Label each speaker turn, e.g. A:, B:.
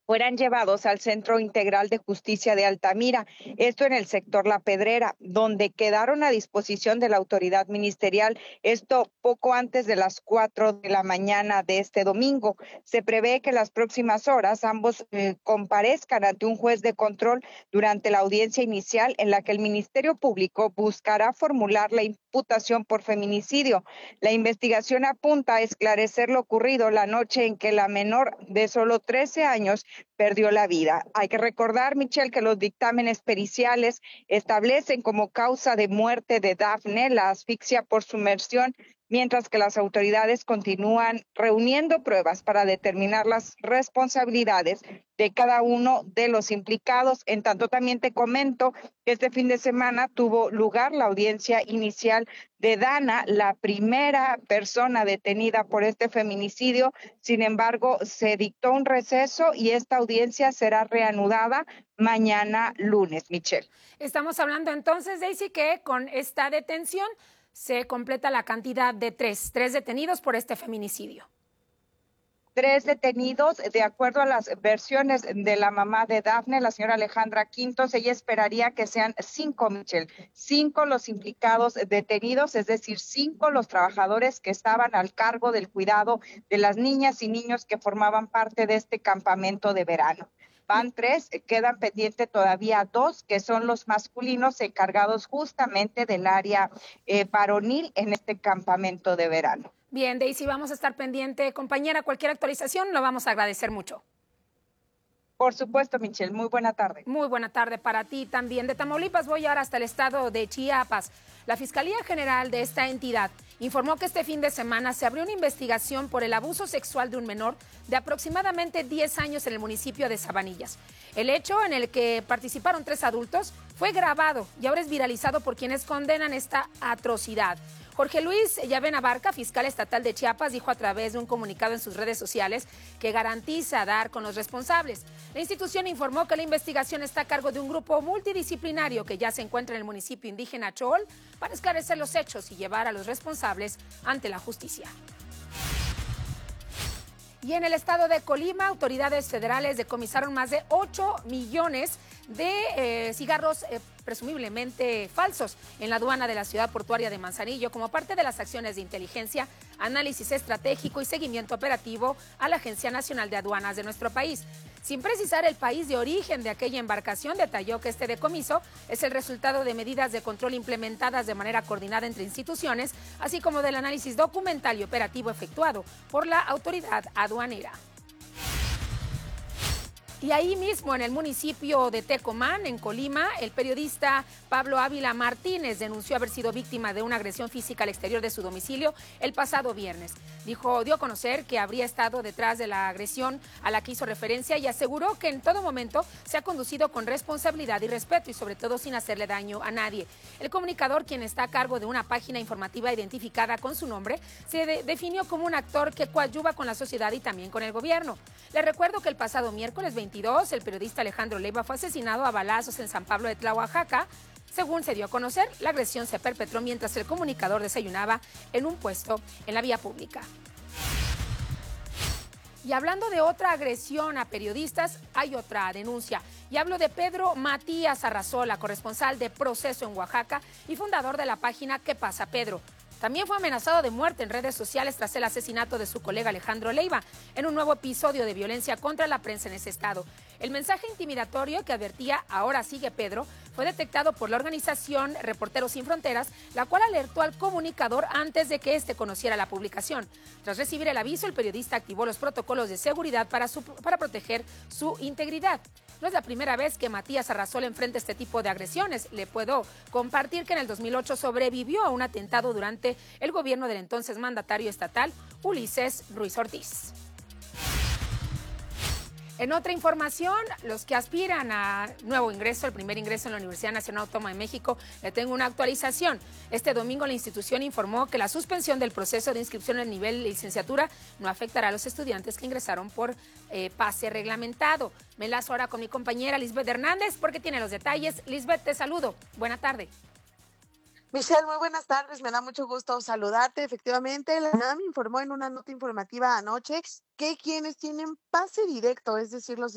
A: fueran llevados al Centro Integral de Justicia de Altamira, esto en el sector La Pedrera, donde quedaron a disposición de la autoridad ministerial, esto poco antes de las 4 de la mañana de este domingo. Se prevé que en las próximas horas ambos comparezcan ante un juez de control durante la audiencia inicial en la que el Ministerio Público buscará formular la imputación por feminicidio. La investigación apunta a esclarecer lo ocurrido la noche en que la menor de solo 13 años perdió la vida. Hay que recordar, Michelle, que los dictámenes periciales establecen como causa de muerte de Dafne la asfixia por sumersión, mientras que las autoridades continúan reuniendo pruebas para determinar las responsabilidades de cada uno de los implicados. En tanto, también te comento que este fin de semana tuvo lugar la audiencia inicial de Dana, la primera persona detenida por este feminicidio. Sin embargo, se dictó un receso y esta audiencia será reanudada mañana lunes, Michelle.
B: Estamos hablando entonces, Daisy, que con esta detención se completa la cantidad de tres detenidos por este feminicidio.
A: 3 detenidos, de acuerdo a las versiones de la mamá de Dafne, la señora Alejandra Quintos. Ella esperaría que sean 5, Michelle, 5 los implicados detenidos, es decir, 5 los trabajadores que estaban al cargo del cuidado de las niñas y niños que formaban parte de este campamento de verano. Van 3, quedan pendientes todavía 2, que son los masculinos encargados justamente del área varonil en este campamento de verano.
B: Bien, Daisy, vamos a estar pendiente. Compañera, cualquier actualización lo vamos a agradecer mucho.
A: Por supuesto, Michelle. Muy buena tarde.
B: Muy buena tarde para ti también. De Tamaulipas voy ahora hasta el estado de Chiapas. La Fiscalía General de esta entidad informó que este fin de semana se abrió una investigación por el abuso sexual de un menor de aproximadamente 10 años en el municipio de Sabanillas. El hecho, en el que participaron 3 adultos, fue grabado y ahora es viralizado por quienes condenan esta atrocidad. Jorge Luis Llave Abarca, fiscal estatal de Chiapas, dijo a través de un comunicado en sus redes sociales que garantiza dar con los responsables. La institución informó que la investigación está a cargo de un grupo multidisciplinario que ya se encuentra en el municipio indígena Chol para esclarecer los hechos y llevar a los responsables ante la justicia. Y en el estado de Colima, autoridades federales decomisaron más de 8 millones de cigarros presumiblemente falsos en la aduana de la ciudad portuaria de Manzanillo como parte de las acciones de inteligencia, análisis estratégico y seguimiento operativo a la Agencia Nacional de Aduanas de nuestro país. Sin precisar el país de origen de aquella embarcación, detalló que este decomiso es el resultado de medidas de control implementadas de manera coordinada entre instituciones, así como del análisis documental y operativo efectuado por la autoridad aduanera. Y ahí mismo, en el municipio de Tecomán, en Colima, el periodista Pablo Ávila Martínez denunció haber sido víctima de una agresión física al exterior de su domicilio el pasado viernes. Dio a conocer que habría estado detrás de la agresión a la que hizo referencia y aseguró que en todo momento se ha conducido con responsabilidad y respeto y sobre todo sin hacerle daño a nadie. El comunicador, quien está a cargo de una página informativa identificada con su nombre, se definió como un actor que coadyuva con la sociedad y también con el gobierno. Les recuerdo que el pasado miércoles 22, el periodista Alejandro Leiva fue asesinado a balazos en San Pablo de Tla, Oaxaca. Según se dio a conocer, la agresión se perpetró mientras el comunicador desayunaba en un puesto en la vía pública. Y hablando de otra agresión a periodistas, hay otra denuncia. Y hablo de Pedro Matías Arrazola, corresponsal de Proceso en Oaxaca y fundador de la página ¿Qué pasa, Pedro? También fue amenazado de muerte en redes sociales tras el asesinato de su colega Alejandro Leiva, en un nuevo episodio de violencia contra la prensa en ese estado. El mensaje intimidatorio que advertía "ahora sigue Pedro" fue detectado por la organización Reporteros Sin Fronteras, la cual alertó al comunicador antes de que éste conociera la publicación. Tras recibir el aviso, el periodista activó los protocolos de seguridad para proteger su integridad. No es la primera vez que Matías Arrazola enfrenta este tipo de agresiones. Le puedo compartir que en el 2008 sobrevivió a un atentado durante el gobierno del entonces mandatario estatal, Ulises Ruiz Ortiz. En otra información, los que aspiran a nuevo ingreso, el primer ingreso en la Universidad Nacional Autónoma de México, le tengo una actualización. Este domingo la institución informó que la suspensión del proceso de inscripción al nivel de licenciatura no afectará a los estudiantes que ingresaron por pase reglamentado. Me enlazo ahora con mi compañera Lisbeth Hernández porque tiene los detalles. Lisbeth, te saludo. Buena tarde.
C: Michelle, muy buenas tardes, me da mucho gusto saludarte. Efectivamente, la UNAM informó en una nota informativa anoche que quienes tienen pase directo, es decir, los